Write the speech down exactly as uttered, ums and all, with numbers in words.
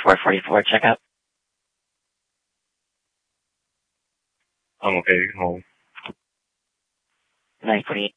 four forty-four checkup. I'm okay. You can hold. nine forty-eight.